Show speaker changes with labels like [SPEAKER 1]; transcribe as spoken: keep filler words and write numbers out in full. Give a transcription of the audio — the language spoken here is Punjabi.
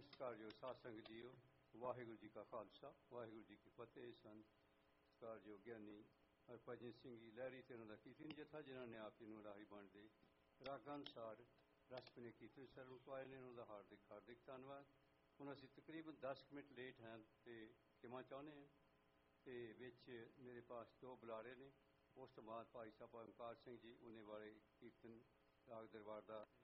[SPEAKER 1] ਸਤਿਕਾਰਯੋਗ ਸਾਧ ਸੰਗਤ ਜੀਓ, ਵਾਹਿਗੁਰੂ ਜੀ ਕਾ ਖਾਲਸਾ ਵਾਹਿਗੁਰੂ ਜੀ ਕੀ ਫਤਿਹ। ਸੰਤ ਸਤਿਕਾਰਯੋਗ ਗਿਆਨੀ ਹਰਭਜਨ ਸਿੰਘ ਜੀ ਲਹਿਰੀ ਤੇ ਉਹਨਾਂ ਦਾ ਕੀਰਤਨ ਜਥਾ, ਜਿਨ੍ਹਾਂ ਨੇ ਆਪ ਜੀ ਨੂੰ ਰਾਹੀ ਬਣਦੇ ਰਾਗਾਂ ਅਨੁਸਾਰ ਰਸਪਨੇ ਕੀਰਤਨ ਸਰਨ ਪਾਏ ਨੇ, ਉਹਨਾਂ ਦਾ ਹਾਰਦਿਕ ਹਾਰਦਿਕ ਧੰਨਵਾਦ। ਹੁਣ ਅਸੀਂ ਤਕਰੀਬਨ ਦਸ ਮਿੰਟ ਲੇਟ ਹਾਂ ਤੇ ਕਿਵੇਂ ਚਾਹੁੰਦੇ ਹਾਂ, ਤੇ ਵਿੱਚ ਮੇਰੇ ਪਾਸ ਦੋ ਬੁਲਾਰੇ ਨੇ। ਉਸ ਤੋਂ ਬਾਅਦ ਭਾਈ ਸਾਹਿਬ ਓਮਕਾਰ ਸਿੰਘ ਜੀ ਉਹਨੇ ਵਾਲੇ ਕੀਰਤਨ ਰਾਗ ਦਰਬਾਰ ਦਾ